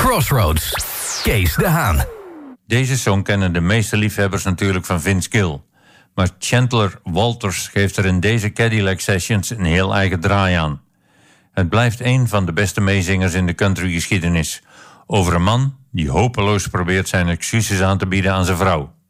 Crossroads. Kees de Haan. Deze song kennen de meeste liefhebbers natuurlijk van Vince Gill. Maar Chandler Walters geeft er in deze Cadillac Sessions een heel eigen draai aan. Het blijft een van de beste meezingers in de countrygeschiedenis. Over een man die hopeloos probeert zijn excuses aan te bieden aan zijn vrouw.